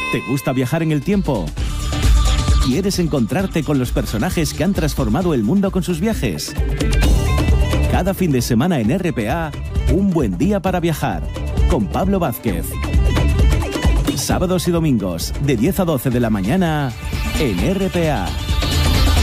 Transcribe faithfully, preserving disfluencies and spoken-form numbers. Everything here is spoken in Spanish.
¿Te gusta viajar en el tiempo? ¿Quieres encontrarte con los personajes que han transformado el mundo con sus viajes? Cada fin de semana en R P A, un buen día para viajar, con Pablo Vázquez. Sábados y domingos, de diez a doce de la mañana, en R P A.